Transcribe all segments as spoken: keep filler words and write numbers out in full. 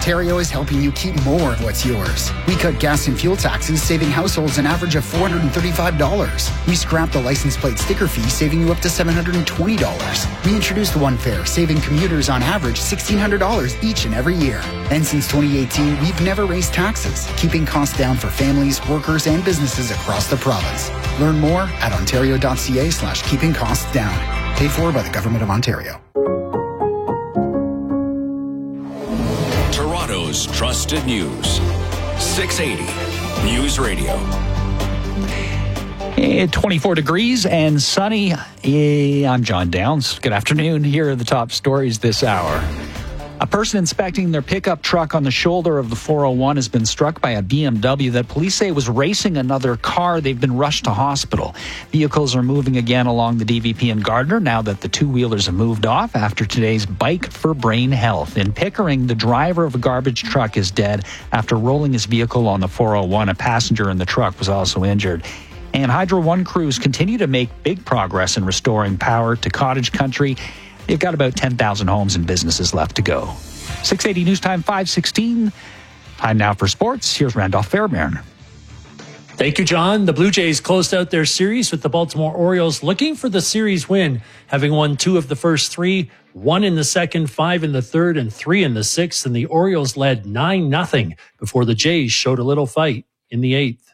Ontario is helping you keep more of what's yours. We cut gas and fuel taxes, saving households an average of four hundred thirty-five dollars. We scrapped the license plate sticker fee, saving you up to seven hundred twenty dollars. We introduced One Fare, saving commuters on average one thousand six hundred dollars each and every year. And since twenty eighteen, we've never raised taxes, keeping costs down for families, workers, and businesses across the province. Learn more at ontario.ca slash keeping costs down. Paid for by the Government of Ontario. Toronto's trusted news. six eighty News Radio. twenty-four degrees and sunny. I'm John Downs. Good afternoon. Here are the top stories this hour. A person inspecting their pickup truck on the shoulder of the four oh one has been struck by a B M W that police say was racing another car. They've been rushed to hospital. Vehicles are moving again along the D V P in Gardner now that the two-wheelers have moved off after today's Bike for Brain Health. In Pickering, the driver of a garbage truck is dead after rolling his vehicle on the four oh one. A passenger in the truck was also injured. And Hydro One crews continue to make big progress in restoring power to cottage country. They've got about ten thousand homes and businesses left to go. six eighty News Time, five sixteen. Time now for sports. Here's Randolph Fairbairn. Thank you, John. The Blue Jays closed out their series with the Baltimore Orioles looking for the series win, having won two of the first three, one in the second, five in the third, and three in the sixth. And the Orioles led nine nothing before the Jays showed a little fight in the eighth.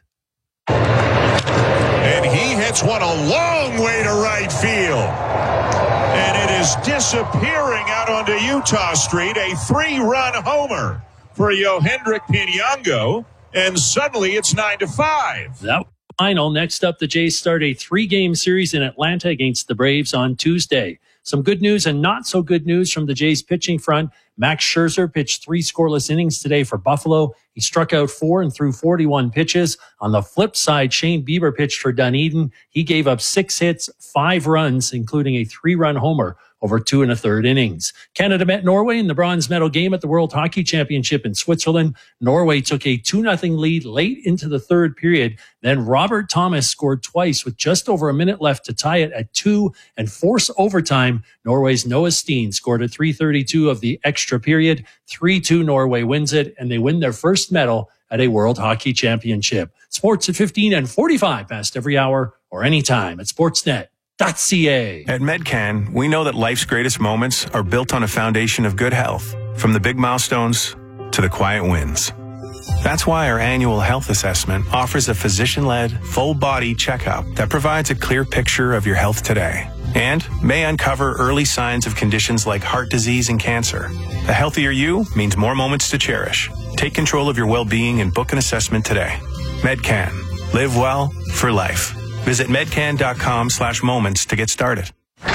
And he hits one a long way to right field. And it is disappearing out onto Utah Street. A three-run homer for Yohendrick Pinyango. And suddenly it's nine to five. That was final. Next up, the Jays start a three-game series in Atlanta against the Braves on Tuesday. Some good news and not so good news from the Jays pitching front. Max Scherzer pitched three scoreless innings today for Buffalo. He struck out four and threw forty-one pitches. On the flip side, Shane Bieber pitched for Dunedin. He gave up six hits, five runs, including a three-run homer over two and a third innings. Canada met Norway in the bronze medal game at the World Hockey Championship in Switzerland. Norway took a two nothing lead late into the third period. Then Robert Thomas scored twice with just over a minute left to tie it at two and force overtime. Norway's Noah Steen scored at three thirty-two of the extra period. three two Norway wins it, and they win their first medal at a World Hockey Championship. Sports at fifteen and forty-five past every hour or anytime at sportsnet dot c a. At Medcan, we know that life's greatest moments are built on a foundation of good health, from the big milestones to the quiet wins. That's why our annual health assessment offers a physician-led, full-body checkup that provides a clear picture of your health today and may uncover early signs of conditions like heart disease and cancer. A healthier you means more moments to cherish. Take control of your well-being and book an assessment today. Medcan. Live well for life. Visit medcan.com slash moments to get started.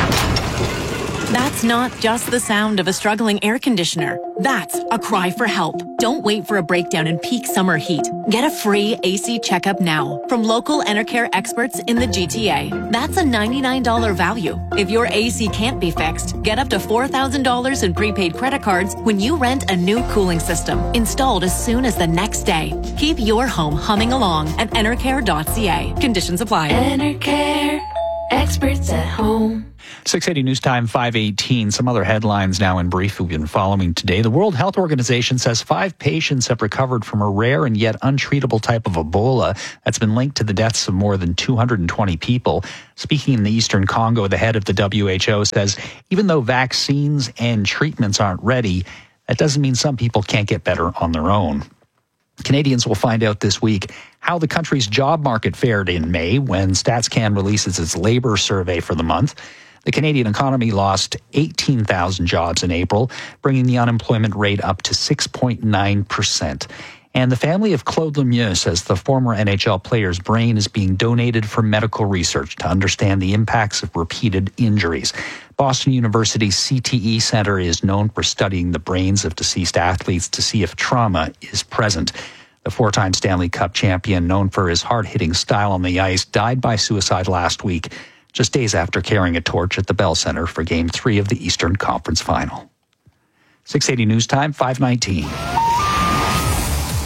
That's not just the sound of a struggling air conditioner. That's a cry for help. Don't wait for a breakdown in peak summer heat. Get a free A C checkup now from local Enercare experts in the G T A. That's a ninety-nine dollars value. If your A C can't be fixed, get up to four thousand dollars in prepaid credit cards when you rent a new cooling system, installed as soon as the next day. Keep your home humming along at enercare dot c a. Conditions apply. Enercare, experts at home. six eighty News Time, five eighteen. Some other headlines now in brief we've been following today. The World Health Organization says five patients have recovered from a rare and yet untreatable type of Ebola that's been linked to the deaths of more than two hundred twenty people. Speaking in the Eastern Congo, the head of the W H O says even though vaccines and treatments aren't ready, that doesn't mean some people can't get better on their own. Canadians will find out this week how the country's job market fared in May when StatsCan releases its labor survey for the month. The Canadian economy lost eighteen thousand jobs in April, bringing the unemployment rate up to six point nine percent. And the family of Claude Lemieux says the former N H L player's brain is being donated for medical research to understand the impacts of repeated injuries. Boston University's C T E Center is known for studying the brains of deceased athletes to see if trauma is present. The four-time Stanley Cup champion, known for his hard-hitting style on the ice, died by suicide last week, just days after carrying a torch at the Bell Center for Game three of the Eastern Conference Final. six eighty News Time, five nineteen.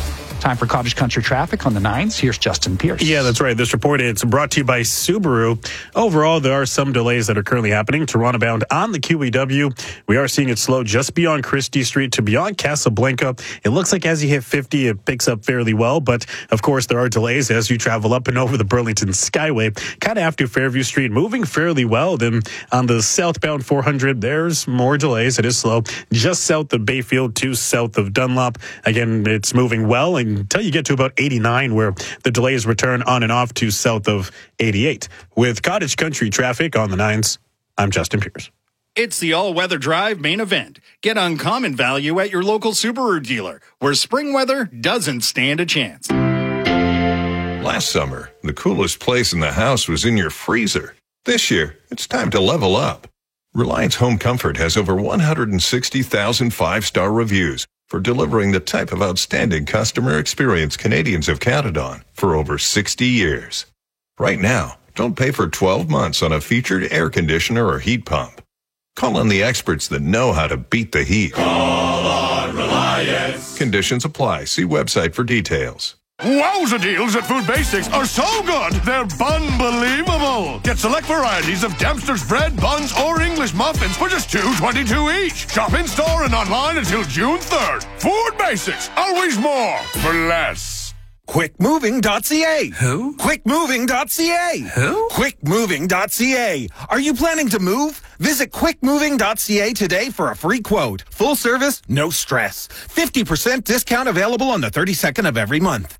Time for Cottage Country traffic on the nines. Here's Justin Pierce. Yeah, that's right. This report is brought to you by Subaru. Overall, there are some delays that are currently happening. Toronto bound on the Q E W. We are seeing it slow just beyond Christie Street to beyond Casablanca. It looks like as you hit fifty, it picks up fairly well. But, of course, there are delays as you travel up and over the Burlington Skyway, kind of after Fairview Street, moving fairly well. Then on the southbound four hundred, there's more delays. It is slow. Just south of Bayfield to south of Dunlop. Again, it's moving well until you get to about eighty-nine, where the delays return on and off to south of eighty-eight. With Cottage Country traffic on the nines, I'm Justin Pierce. It's the all-weather drive main event. Get uncommon value at your local Subaru dealer, where spring weather doesn't stand a chance. Last summer, the coolest place in the house was in your freezer. This year, it's time to level up. Reliance Home Comfort has over one hundred sixty thousand five-star reviews for delivering the type of outstanding customer experience Canadians have counted on for over sixty years. Right now, don't pay for twelve months on a featured air conditioner or heat pump. Call on the experts that know how to beat the heat. Call on Reliance. Conditions apply. See website for details. Wowza deals at Food Basics are so good, they're bun-believable. Get select varieties of Dempster's bread, buns, or English muffins for just two dollars and twenty-two cents each. Shop in-store and online until June third. Food Basics, always more for less. quick moving dot c a. Who? quick moving dot c a. Who? quick moving dot c a. Are you planning to move? Visit quick moving dot c a today for a free quote. Full service, no stress. fifty percent discount available on the thirty-second of every month.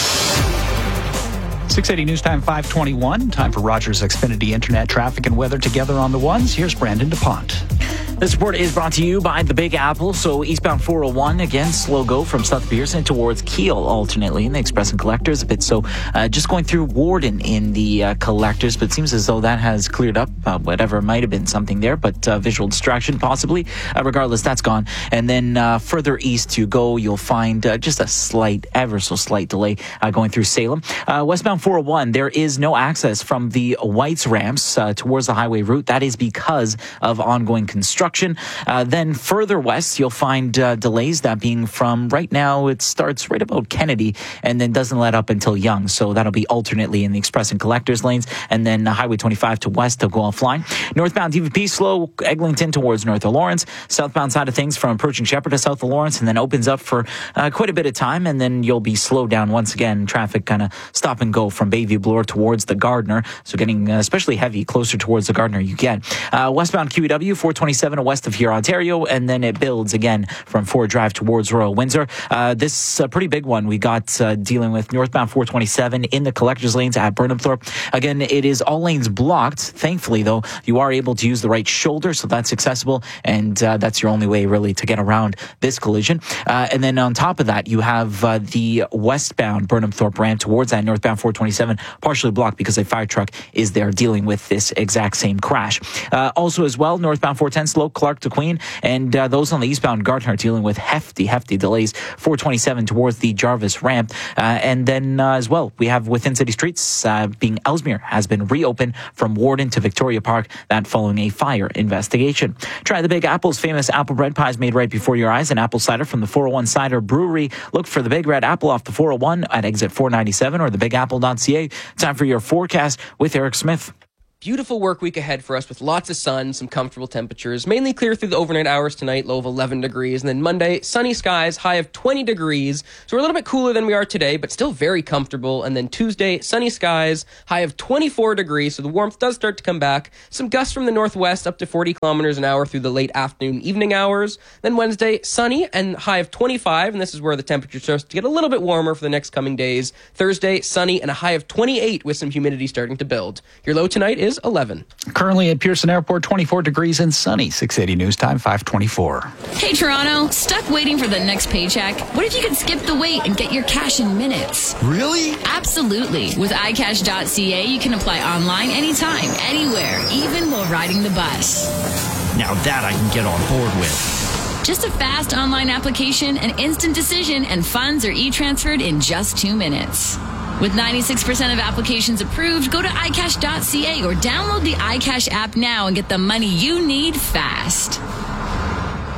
six eighty News Time five twenty-one. Time for Rogers Xfinity Internet traffic and weather together on the ones. Here's Brandon DuPont. This report is brought to you by the Big Apple. So eastbound four oh one, again, slow go from South Pearson towards Keele alternately in the Express and Collectors a bit. So uh, just going through Warden in the uh, Collectors, but it seems as though that has cleared up. Uh, whatever, might have been something there, but uh, visual distraction possibly. Uh, regardless, that's gone. And then uh, further east you go, you'll find uh, just a slight, ever so slight delay uh, going through Salem. Uh, westbound four oh one, there is no access from the Whites ramps uh, towards the highway route. That is because of ongoing construction. Uh, then further west, you'll find uh, delays, that being from right now, it starts right about Kennedy and then doesn't let up until Yonge. So that'll be alternately in the Express and Collectors lanes. And then uh, Highway twenty-five to west will go offline. Northbound D V P slow, Eglinton towards North of Lawrence. Southbound side of things from approaching Shepherd to south of Lawrence, and then opens up for uh, quite a bit of time. And then you'll be slowed down once again. Traffic kind of stop and go from Bayview Bloor towards the Gardner. So getting uh, especially heavy closer towards the Gardner you get. Uh, westbound Q E W, four twenty-seven west of here, Ontario, and then it builds again from Ford Drive towards Royal Windsor. Uh, this is a pretty big one. We got uh, dealing with northbound four twenty-seven in the collectors lanes at Burnhamthorpe. Again, it is all lanes blocked. Thankfully, though, you are able to use the right shoulder, so that's accessible, and uh, that's your only way really to get around this collision. Uh, and then on top of that, you have uh, the westbound Burnhamthorpe ramp towards that northbound four twenty-seven partially blocked because a fire truck is there dealing with this exact same crash. Uh, also as well, northbound four ten slow, Clark to Queen, and uh, those on the eastbound Gardner dealing with hefty, hefty delays. four twenty-seven towards the Jarvis ramp. Uh, and then uh, as well, we have within city streets uh, being Ellesmere has been reopened from Warden to Victoria Park, that following a fire investigation. Try the Big Apple's famous apple bread pies made right before your eyes, and apple cider from the four oh one Cider Brewery. Look for the Big Red Apple off the four oh one at exit four ninety-seven or the big apple dot c a. Time for your forecast with Eric Smith. Beautiful work week ahead for us with lots of sun, some comfortable temperatures, mainly clear through the overnight hours tonight, low of eleven degrees. And then Monday, sunny skies, high of twenty degrees. So we're a little bit cooler than we are today, but still very comfortable. And then Tuesday, sunny skies, high of twenty-four degrees. So the warmth does start to come back. Some gusts from the northwest up to forty kilometers an hour through the late afternoon, evening hours. Then Wednesday, sunny and high of twenty-five. And this is where the temperature starts to get a little bit warmer for the next coming days. Thursday, sunny and a high of twenty-eight with some humidity starting to build. Your low tonight is eleven. Currently at Pearson Airport, twenty-four degrees and sunny. six eighty News Time five twenty-four. Hey, Toronto. Stuck waiting for the next paycheck? What if you could skip the wait and get your cash in minutes? Really? Absolutely. With i cash dot c a, you can apply online anytime, anywhere, even while riding the bus. Now that I can get on board with. Just a fast online application, an instant decision, and funds are e-transferred in just two minutes. With ninety-six percent of applications approved, go to i cash dot c a or download the iCash app now and get the money you need fast.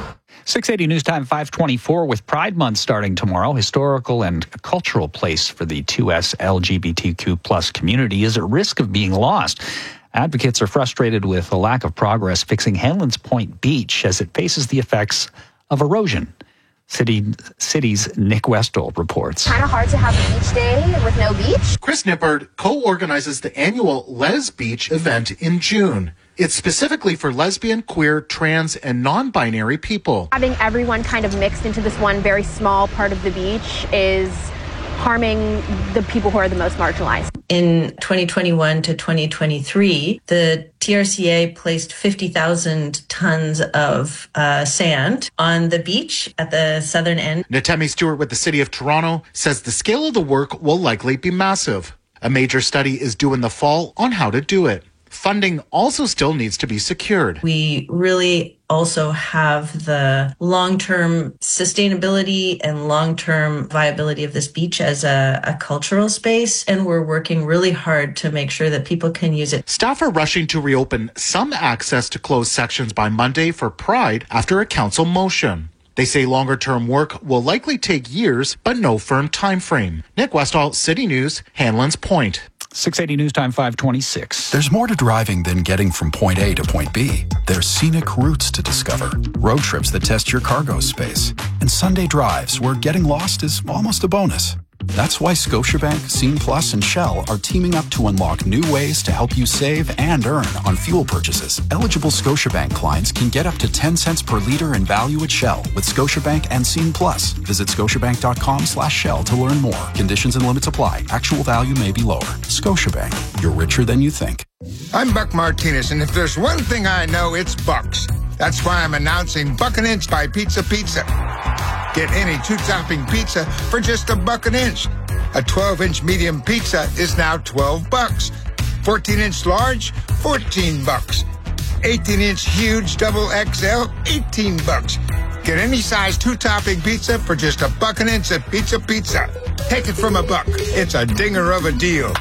six eighty News Time five twenty-four. With Pride Month starting tomorrow, historical and cultural place for the two S L G B T Q plus community is at risk of being lost. Advocates are frustrated with a lack of progress fixing Hanlan's Point Beach as it faces the effects of erosion. City City's Nick Westall reports. Kind of hard to have a beach day with no beach. Chris Nippard co-organizes the annual Les Beach event in June. It's specifically for lesbian, queer, trans, and non-binary people. Having everyone kind of mixed into this one very small part of the beach is harming the people who are the most marginalized. In twenty twenty-one to twenty twenty-three, the T R C A placed fifty thousand tons of uh, sand on the beach at the southern end. Natemi Stewart with the City of Toronto says the scale of the work will likely be massive. A major study is due in the fall on how to do it. Funding also still needs to be secured. We really also have the long-term sustainability and long-term viability of this beach as a, a cultural space, and we're working really hard to make sure that people can use it. Staff are rushing to reopen some access to closed sections by Monday for Pride after a council motion. They say longer-term work will likely take years, but no firm time frame. Nick Westall, City News, Hanlan's Point. six eighty News Time five twenty-six. There's more to driving than getting from point A to point B. There's scenic routes to discover, road trips that test your cargo space, and Sunday drives where getting lost is almost a bonus. That's why Scotiabank, Scene Plus, and Shell are teaming up to unlock new ways to help you save and earn on fuel purchases. Eligible Scotiabank clients can get up to ten cents per liter in value at Shell with Scotiabank and Scene Plus. Visit scotiabank.com slash Shell to learn more. Conditions and limits apply. Actual value may be lower. Scotiabank. You're richer than you think. I'm Buck Martinez, and if there's one thing I know, it's Bucks. That's why I'm announcing Buck an Inch by Pizza Pizza. Get any two-topping pizza for just a buck an inch. A twelve-inch medium pizza is now twelve bucks. fourteen-inch large, fourteen bucks. eighteen-inch huge double X L, eighteen bucks. Get any size two-topping pizza for just a buck an inch at Pizza Pizza. Take it from a buck. It's a dinger of a deal.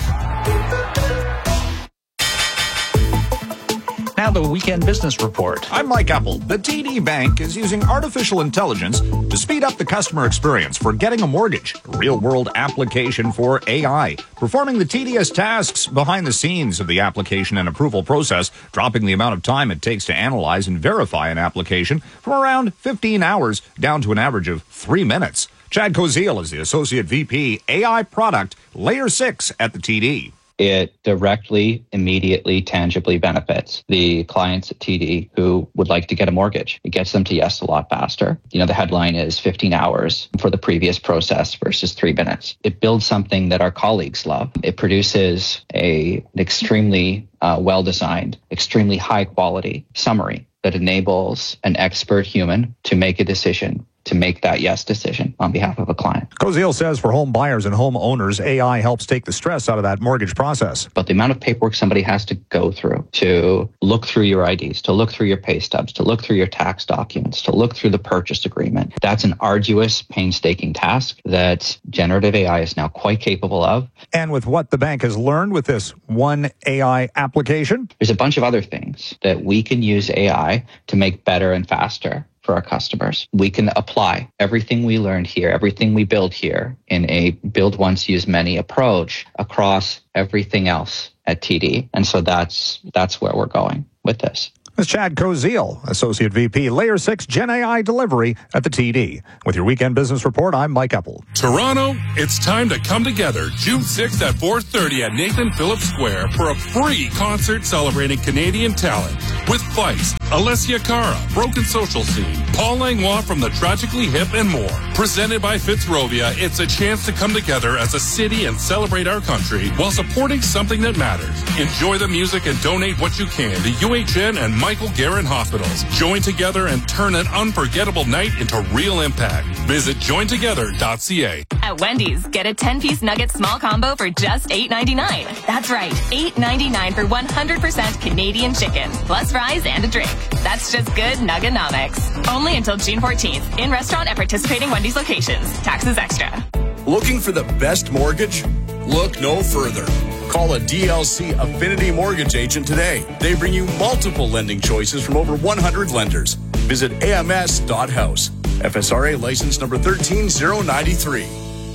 Now the Weekend Business Report. I'm Mike Apple. The T D Bank is using artificial intelligence to speed up the customer experience for getting a mortgage. A real-world application for A I, performing the tedious tasks behind the scenes of the application and approval process, dropping the amount of time it takes to analyze and verify an application from around fifteen hours down to an average of three minutes. Chad Koziel is the Associate V P A I Product, Layer six at the T D. It directly, immediately, tangibly benefits the clients at T D who would like to get a mortgage. It gets them to yes a lot faster. You know, the headline is fifteen hours for the previous process versus three minutes. It builds something that our colleagues love. It produces a, an extremely uh, well-designed, extremely high-quality summary that enables an expert human to make a decision, to make that yes decision on behalf of a client. Koziel says for home buyers and home owners, A I helps take the stress out of that mortgage process. But the amount of paperwork somebody has to go through to look through your I Ds, to look through your pay stubs, to look through your tax documents, to look through the purchase agreement, that's an arduous, painstaking task that generative A I is now quite capable of. And with what the bank has learned with this one A I application? There's a bunch of other things that we can use A I to make better and faster for our customers. We can apply everything we learned here, everything we build here in a build once, use many approach across everything else at T D. And so that's that's where we're going with this. That's Chad Koziel, Associate V P, Layer six Gen A I Delivery at the T D. With your Weekend Business Report, I'm Mike Apple. Toronto, it's time to come together June sixth at four thirty at Nathan Phillips Square for a free concert celebrating Canadian talent with Feist, Alessia Cara, Broken Social Scene, Paul Langlois from the Tragically Hip, and more. Presented by Fitzrovia, it's a chance to come together as a city and celebrate our country while supporting something that matters. Enjoy the music and donate what you can to U H N and Michael Garron Hospitals. Join together and turn an unforgettable night into real impact. Visit join together dot c a. At Wendy's, get a ten-piece nugget small combo for just eight ninety-nine. That's right, eight ninety-nine for one hundred percent Canadian chicken, plus fries and a drink. That's just good Nugganomics. Only until June fourteenth. In restaurant at participating Wendy's locations. Taxes extra. Looking for the best mortgage? Look no further. Call a D L C Affinity Mortgage agent today. They bring you multiple lending choices from over one hundred lenders. Visit A M S dot house. F S R A license number one three zero nine three.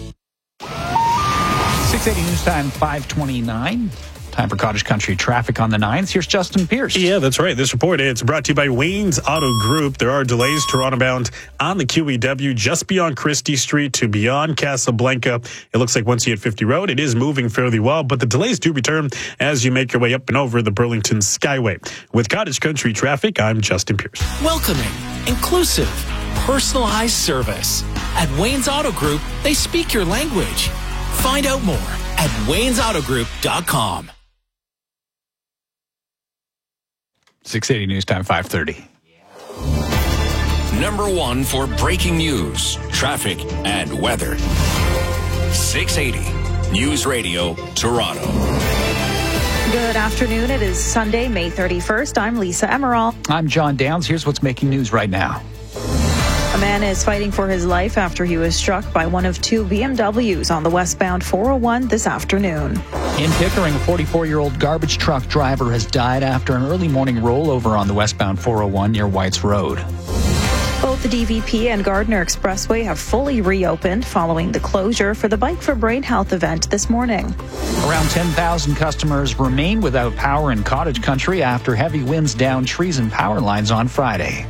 six eighty News Time, five twenty-nine. Time for Cottage Country traffic on the nines. Here's Justin Pierce. Yeah, that's right. This report is brought to you by Wayne's Auto Group. There are delays Toronto bound on the Q E W just beyond Christie Street to beyond Casablanca. It looks like once you hit fifty Road, it is moving fairly well, but the delays do return as you make your way up and over the Burlington Skyway. With Cottage Country traffic, I'm Justin Pierce. Welcoming, inclusive, personalized service. At Wayne's Auto Group, they speak your language. Find out more at waynes auto group dot com. six eighty News Time, five thirty. Number one for breaking news, traffic, and weather. six eighty News Radio, Toronto. Good afternoon. It is Sunday, May thirty-first. I'm Lisa Emerald. I'm John Downs. Here's what's making news right now. A man is fighting for his life after he was struck by one of two B M Ws on the westbound four oh one this afternoon. In Pickering, a forty-four-year-old garbage truck driver has died after an early morning rollover on the westbound four oh one near Whites Road. Both the D V P and Gardner Expressway have fully reopened following the closure for the Bike for Brain Health event this morning. Around ten thousand customers remain without power in Cottage Country after heavy winds downed trees and power lines on Friday.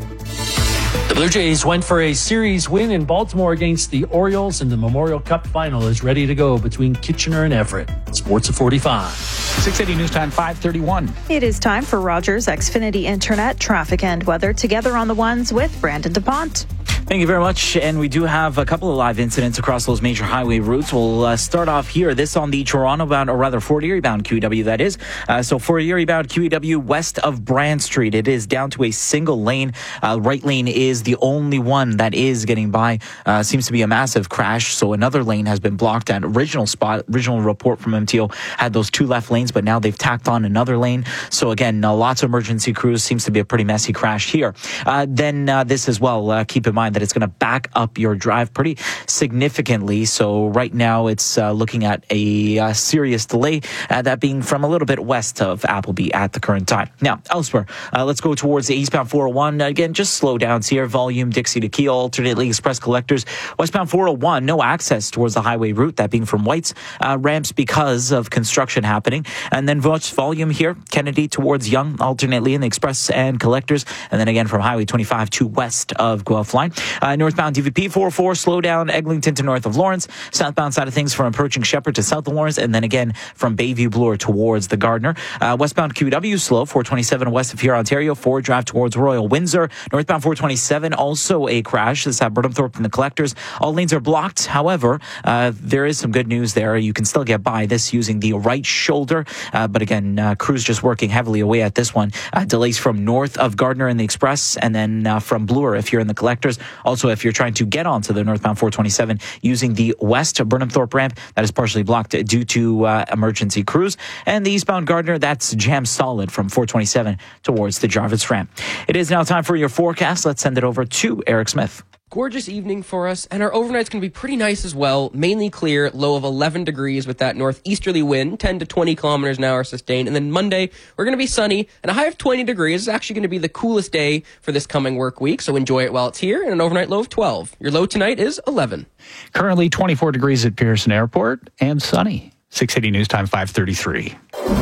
The Blue Jays went for a series win in Baltimore against the Orioles, and the Memorial Cup final is ready to go between Kitchener and Everett. Sports at forty-five. six eighty News Time, five thirty-one. It is time for Rogers Xfinity Internet traffic and weather together on the ones with Brandon DuPont. Thank you very much. And we do have a couple of live incidents across those major highway routes. We'll uh, start off here. This on the Toronto bound, or rather Fort Erie bound Q E W, that is. Uh, so Fort Erie bound Q E W west of Brand Street. It is down to a single lane. Uh, right lane is the only one that is getting by. Uh, seems to be a massive crash. So another lane has been blocked at original spot. Original report from M T O had those two left lanes, but now they've tacked on another lane. So again, uh, lots of emergency crews. Seems to be a pretty messy crash here. Uh, then uh, this as well. Uh, keep in mind that it's going to back up your drive pretty significantly. So right now it's uh, looking at a uh, serious delay, uh, that being from a little bit west of Appleby at the current time. Now, elsewhere, uh, let's go towards the eastbound four oh one. Again, just slow downs here. Volume, Dixie to Keel, alternately express collectors. Westbound four oh one, no access towards the highway route, that being from Whites. Uh, ramps because of construction happening. And then volume here, Kennedy towards Young, alternately in the express and collectors. And then again from Highway twenty-five to west of Guelph Line. Uh, northbound D V P four oh four, slow down Eglinton to north of Lawrence. Southbound side of things from approaching Shepherd to south of Lawrence. And then again from Bayview Bloor towards the Gardner. Uh, westbound Q W slow, four twenty-seven west of here, Ontario. Ford Drive towards Royal Windsor. Northbound four twenty-seven, also a crash. This is at Burnhamthorpe and the collectors. All lanes are blocked. However, uh, there is some good news there. You can still get by this using the right shoulder. Uh, but again, uh, crews just working heavily away at this one. Uh, delays from north of Gardner in the express, and then uh, from Bloor if you're in the collectors. Also, if you're trying to get onto the northbound four twenty-seven using the west Burnhamthorpe ramp, that is partially blocked due to uh, emergency crews. And the eastbound Gardner, that's jammed solid from four twenty-seven towards the Jarvis ramp. It is now time for your forecast. Let's send it over to Eric Smith. Gorgeous evening for us, and our overnight's going to be pretty nice as well. Mainly clear, low of eleven degrees with that northeasterly wind, ten to twenty kilometers an hour sustained. And then Monday, we're going to be sunny, and a high of twenty degrees. It's actually going to be the coolest day for this coming work week, so enjoy it while it's here, and an overnight low of twelve. Your low tonight is eleven. Currently twenty-four degrees at Pearson Airport, and sunny. six eighty News Time, five thirty-three.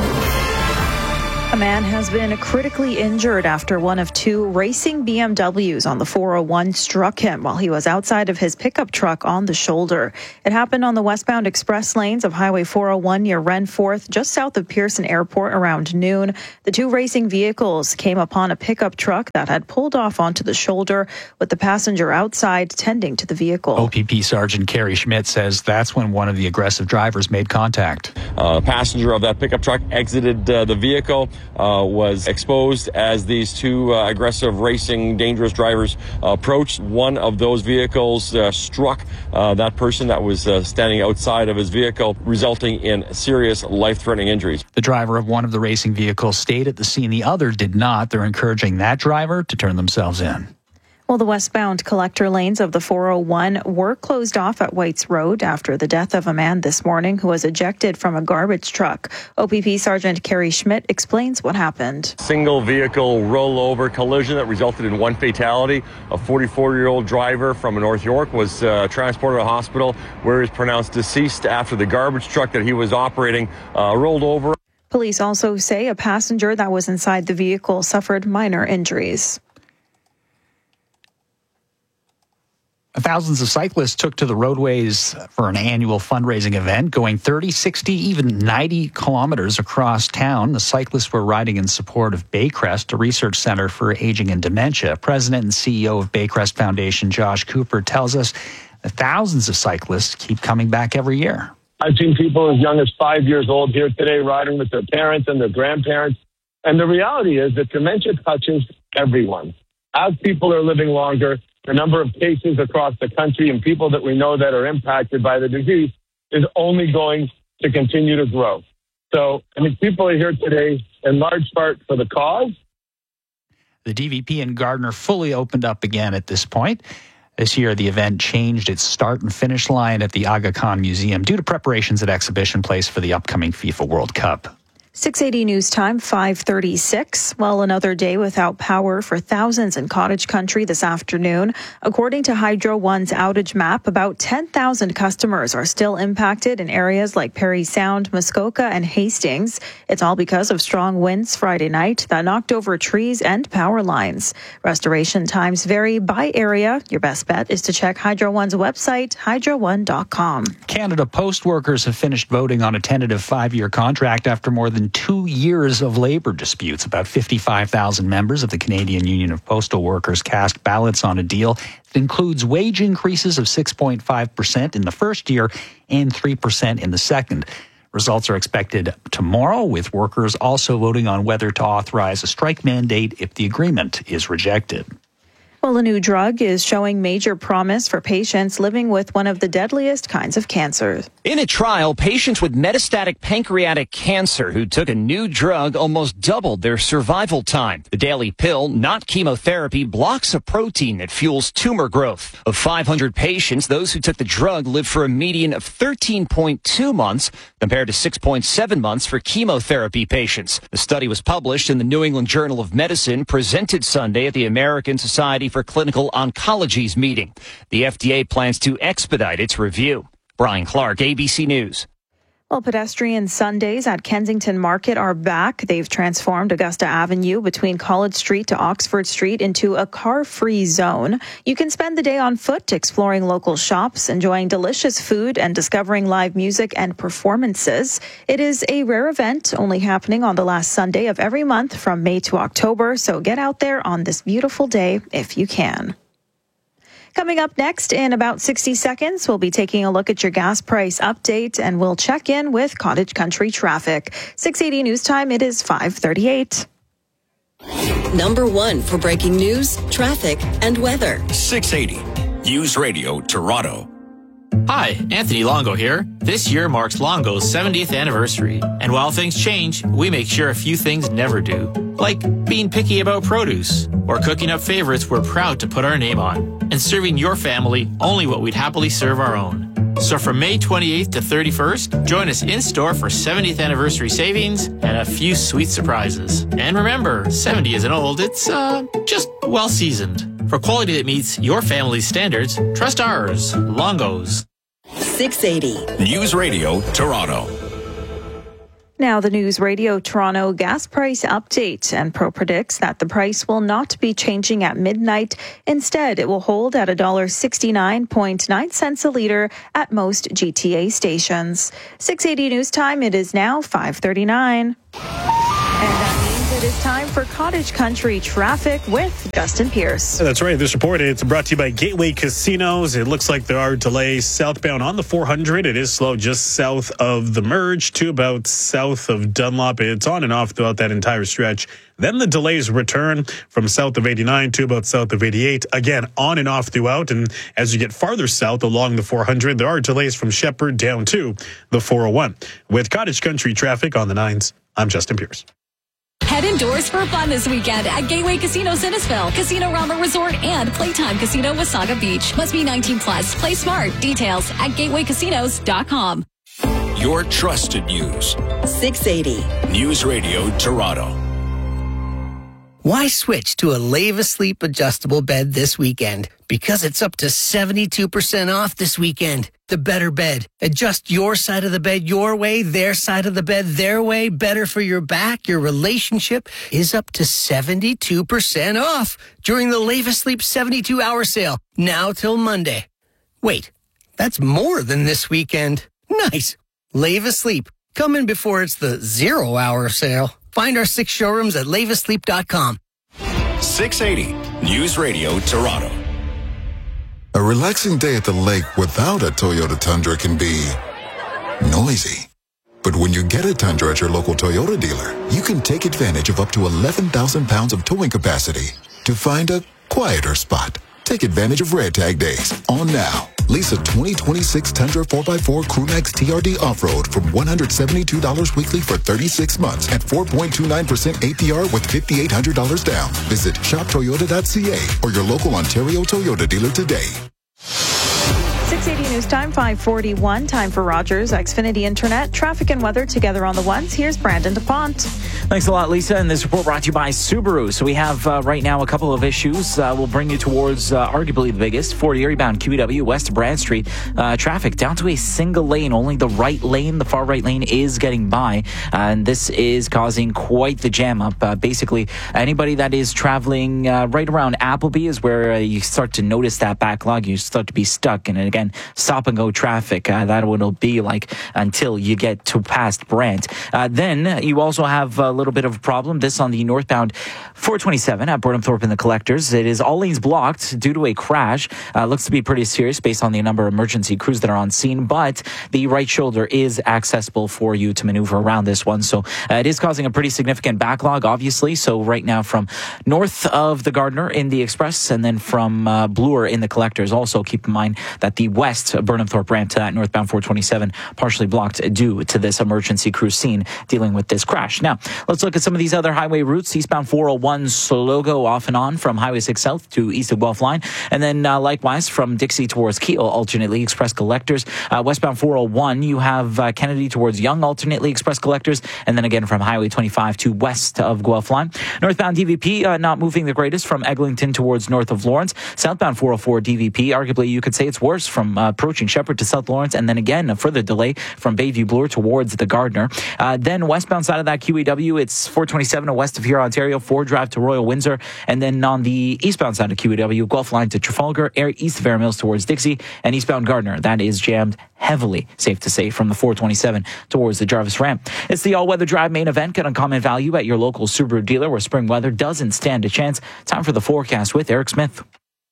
A man has been critically injured after one of two racing B M Ws on the four oh one struck him while he was outside of his pickup truck on the shoulder. It happened on the westbound express lanes of Highway four oh one near Renforth, just south of Pearson Airport around noon. The two racing vehicles came upon a pickup truck that had pulled off onto the shoulder with the passenger outside tending to the vehicle. O P P Sergeant Kerry Schmidt says that's when one of the aggressive drivers made contact. Uh, passenger of that pickup truck exited uh, the vehicle. Uh, was exposed as these two uh, aggressive racing dangerous drivers uh, approached. One of those vehicles uh, struck uh, that person that was uh, standing outside of his vehicle, resulting in serious life-threatening injuries. The driver of one of the racing vehicles stayed at the scene. The other did not. They're encouraging that driver to turn themselves in. Well, the westbound collector lanes of the four oh one were closed off at Whites Road after the death of a man this morning who was ejected from a garbage truck. O P P Sergeant Kerry Schmidt explains what happened. Single vehicle rollover collision that resulted in one fatality. A forty-four-year-old driver from North York was uh, transported to a hospital where he was pronounced deceased after the garbage truck that he was operating uh, rolled over. Police also say a passenger that was inside the vehicle suffered minor injuries. Thousands of cyclists took to the roadways for an annual fundraising event, going thirty, sixty, even ninety kilometers across town. The cyclists were riding in support of Baycrest, a research center for aging and dementia. President and C E O of Baycrest Foundation, Josh Cooper, tells us that thousands of cyclists keep coming back every year. I've seen people as young as five years old here today riding with their parents and their grandparents. And the reality is that dementia touches everyone. As people are living longer, the number of cases across the country and people that we know that are impacted by the disease is only going to continue to grow. So I think people are here today in large part for the cause. The D V P in Gardner fully opened up again at this point. This year, the event changed its start and finish line at the Aga Khan Museum due to preparations at Exhibition Place for the upcoming FIFA World Cup. six eighty News Time, five thirty-six. Well, another day without power for thousands in Cottage Country this afternoon. According to Hydro One's outage map, about ten thousand customers are still impacted in areas like Parry Sound, Muskoka, and Hastings. It's all because of strong winds Friday night that knocked over trees and power lines. Restoration times vary by area. Your best bet is to check Hydro One's website, hydro one dot com. Canada Post workers have finished voting on a tentative five-year contract after more than two years of labor disputes. About fifty-five thousand members of the Canadian Union of Postal Workers cast ballots on a deal that includes wage increases of six point five percent in the first year and three percent in the second. Results are expected tomorrow, with workers also voting on whether to authorize a strike mandate if the agreement is rejected. Well, a new drug is showing major promise for patients living with one of the deadliest kinds of cancer. In a trial, patients with metastatic pancreatic cancer who took a new drug almost doubled their survival time. The daily pill, not chemotherapy, blocks a protein that fuels tumor growth. Of five hundred patients, those who took the drug lived for a median of thirteen point two months compared to six point seven months for chemotherapy patients. The study was published in the New England Journal of Medicine, presented Sunday at the American Society for Clinical Oncology's meeting. The F D A plans to expedite its review. Brian Clark, A B C News. Well, pedestrian Sundays at Kensington Market are back. They've transformed Augusta Avenue between College Street to Oxford Street into a car-free zone. You can spend the day on foot exploring local shops, enjoying delicious food, and discovering live music and performances. It is a rare event, only happening on the last Sunday of every month from May to October, so get out there on this beautiful day if you can. Coming up next in about sixty seconds, we'll be taking a look at your gas price update, and we'll check in with Cottage Country traffic. six eighty News Time, it is five thirty-eight. Number one for breaking news, traffic, and weather. six eighty News Radio Toronto. Hi, Anthony Longo here. This year marks Longo's seventieth anniversary. And while things change, we make sure a few things never do. Like being picky about produce, or cooking up favorites we're proud to put our name on, and serving your family only what we'd happily serve our own. So from May twenty-eighth to thirty-first, join us in-store for seventieth anniversary savings and a few sweet surprises. And remember, seventy isn't old, it's uh, just well-seasoned. For quality that meets your family's standards, trust ours, Longo's. six eighty News Radio Toronto. Now, the News Radio Toronto gas price update. And Pro predicts that the price will not be changing at midnight. Instead, it will hold at one dollar sixty-nine point nine cents a litre at most G T A stations. six eighty News Time, it is now five thirty-nine. And that means it is time for Cottage Country traffic with Justin Pierce. That's right. This report, it's brought to you by Gateway Casinos. It looks like there are delays southbound on the four hundred. It is slow just south of the merge to about south of Dunlop. It's on and off throughout that entire stretch. Then the delays return from south of eighty-nine to about south of eighty-eight. Again, on and off throughout. And as you get farther south along the four hundred, there are delays from Shepherd down to the four oh one. With Cottage Country traffic on the nines, I'm Justin Pierce. Get indoors for fun this weekend at Gateway Casino Sinnesville, Casino Realm Resort, and Playtime Casino Wasaga Beach. Must be nineteen plus. Play smart. Details at gateway casinos dot com. Your trusted news. six eighty. News Radio Toronto. Why switch to a Leva Sleep adjustable bed this weekend? Because it's up to seventy-two percent off this weekend. The better bed. Adjust your side of the bed your way, their side of the bed their way. Better for your back, your relationship is up to seventy-two percent off during the Leva Sleep seventy-two hour sale. Now till Monday. Wait, that's more than this weekend. Nice. Leva Sleep. Come in before it's the zero hour sale. Find our six showrooms at leva sleep dot com. six eighty News Radio Toronto. A relaxing day at the lake without a Toyota Tundra can be noisy. But when you get a Tundra at your local Toyota dealer, you can take advantage of up to eleven thousand pounds of towing capacity to find a quieter spot. Take advantage of Red Tag Days on now. Lease a twenty twenty-six Tundra four by four Crewmax T R D Off-Road from one hundred seventy-two dollars weekly for thirty-six months at four point two nine percent A P R with five thousand eight hundred dollars down. Visit shop toyota dot c a or your local Ontario Toyota dealer today. six eighty News Time, five forty-one. Time for Rogers Xfinity Internet. Traffic and weather together on the ones. Here's Brandon DuPont. Thanks a lot, Lisa. And this report brought to you by Subaru. So we have uh, right now a couple of issues. Uh, we'll bring you towards uh, arguably the biggest. Fort Erie bound Q E W west of Brand Street. Uh, traffic down to a single lane. Only the right lane, the far right lane, is getting by. Uh, and this is causing quite the jam up. Uh, basically, anybody that is traveling uh, right around Appleby is where uh, you start to notice that backlog. You start to be stuck. And again, stop and go traffic. Uh, that what it'll be like until you get to past Brant. Uh, then you also have a little bit of a problem. This on the northbound four twenty-seven at Burnhamthorpe in the Collectors. It is all lanes blocked due to a crash. Uh, looks to be pretty serious based on the number of emergency crews that are on scene, but the right shoulder is accessible for you to maneuver around this one. So uh, it is causing a pretty significant backlog, obviously. So right now from north of the Gardiner in the Express and then from uh, Bloor in the Collectors. Also keep in mind that the west Burnhamthorpe ramp to that northbound four twenty-seven partially blocked due to this emergency crew scene dealing with this crash. Now, let's look at some of these other highway routes. Eastbound four oh one Sologo off and on from Highway six South to east of Guelph Line. And then uh, likewise from Dixie towards Keele, alternately Express Collectors. Uh, westbound four oh one, you have uh, Kennedy towards Yonge, alternately Express Collectors. And then again from Highway twenty-five to west of Guelph Line. Northbound D V P uh, not moving the greatest from Eglinton towards north of Lawrence. Southbound four oh four D V P, arguably you could say it's worse from uh, approaching Shepherd to South Lawrence. And then again, a further delay from Bayview Bloor towards the Gardiner. Uh, then westbound side of that Q E W, it's four twenty-seven west of here, Ontario, Ford Drive to Royal Windsor. And then on the eastbound side of Q E W, Guelph Line to Trafalgar, air east of Air Mills towards Dixie, and eastbound Gardiner. That is jammed heavily, safe to say, from the four twenty-seven towards the Jarvis ramp. It's the all-weather drive main event. Get uncommon value at your local Subaru dealer where spring weather doesn't stand a chance. Time for the forecast with Eric Smith.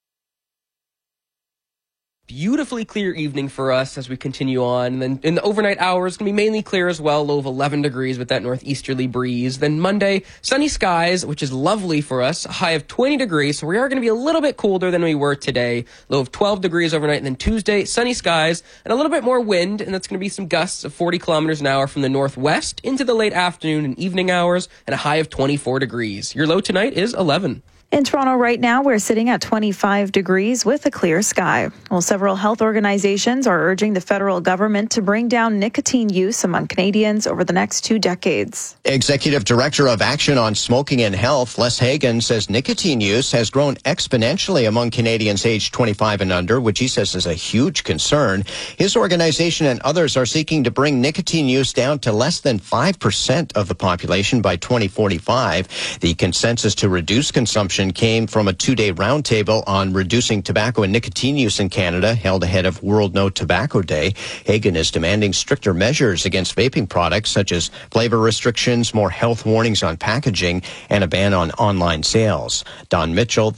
Beautifully clear evening for us as we continue on. And then in the overnight hours, it's going to be mainly clear as well, low of eleven degrees with that northeasterly breeze. Then Monday, sunny skies, which is lovely for us, a high of twenty degrees. So we are going to be a little bit colder than we were today, low of twelve degrees overnight. And then Tuesday, sunny skies and a little bit more wind. And that's going to be some gusts of forty kilometers an hour from the northwest into the late afternoon and evening hours and a high of twenty-four degrees. Your low tonight is eleven. In Toronto right now, we're sitting at twenty-five degrees with a clear sky. Well, several health organizations are urging the federal government to bring down nicotine use among Canadians over the next two decades. Executive Director of Action on Smoking and Health, Les Hagan, says nicotine use has grown exponentially among Canadians aged twenty-five and under, which he says is a huge concern. His organization and others are seeking to bring nicotine use down to less than five percent of the population by twenty forty-five. The consensus to reduce consumption came from a two-day roundtable on reducing tobacco and nicotine use in Canada, held ahead of World No Tobacco Day. Hagan is demanding stricter measures against vaping products, such as flavor restrictions, more health warnings on packaging, and a ban on online sales. Don Mitchell,